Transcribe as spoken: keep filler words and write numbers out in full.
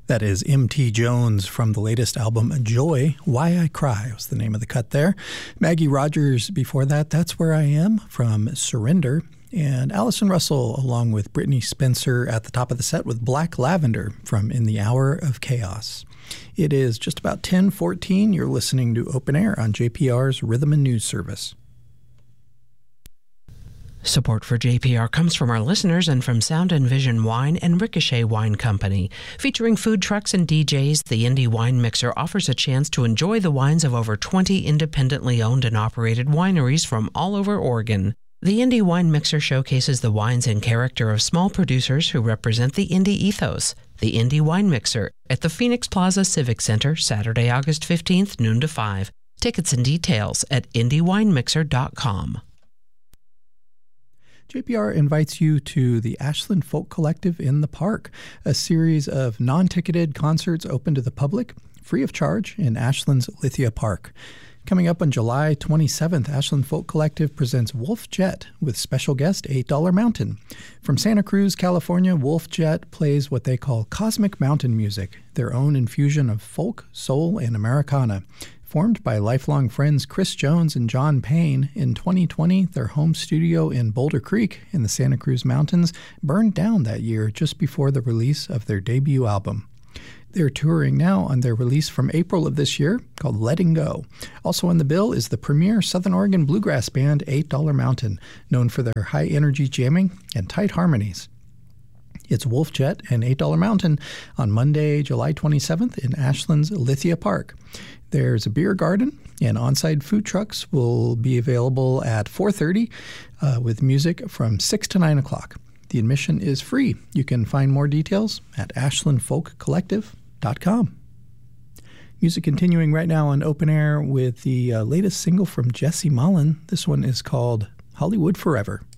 That is M T Jones from the latest album, Joy, Why I Cry was the name of the cut there. Maggie Rogers before that, That's Where I Am from Surrender. And Allison Russell along with Brittany Spencer at the top of the set with Black Lavender from In the Hour of Chaos. It is just about ten fourteen. You're listening to Open Air on J P R's Rhythm and News Service. Support for J P R comes from our listeners and from Sound and Vision Wine and Ricochet Wine Company. Featuring food trucks and D Js, the Indie Wine Mixer offers a chance to enjoy the wines of over twenty independently owned and operated wineries from all over Oregon. The Indie Wine Mixer showcases the wines and character of small producers who represent the indie ethos. The Indie Wine Mixer at the Phoenix Plaza Civic Center, Saturday, August fifteenth, noon to five. Tickets and details at indie wine mixer dot com. J P R invites you to the Ashland Folk Collective in the Park, a series of non-ticketed concerts open to the public, free of charge, in Ashland's Lithia Park. Coming up on July twenty-seventh, Ashland Folk Collective presents Wolf Jet with special guest eight dollar Mountain. From Santa Cruz, California, Wolf Jet plays what they call cosmic mountain music, their own infusion of folk, soul, and Americana. Formed by lifelong friends Chris Jones and John Payne, in twenty twenty, their home studio in Boulder Creek in the Santa Cruz Mountains burned down that year just before the release of their debut album. They're touring now on their release from April of this year called Letting Go. Also on the bill is the premier Southern Oregon bluegrass band eight dollar Mountain, known for their high-energy jamming and tight harmonies. It's Wolf Jet and eight dollar Mountain on Monday, July twenty-seventh in Ashland's Lithia Park. There's a beer garden, and on-site food trucks will be available at four thirty uh, with music from six to nine o'clock. The admission is free. You can find more details at ashland folk collective dot com. Music continuing right now on Open Air with the uh, latest single from Jesse Mullen. This one is called Hollywood Forever.